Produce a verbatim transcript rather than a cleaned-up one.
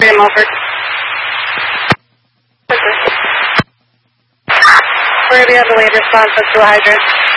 in Mulford. We're going to be on delayed response to a hydrant.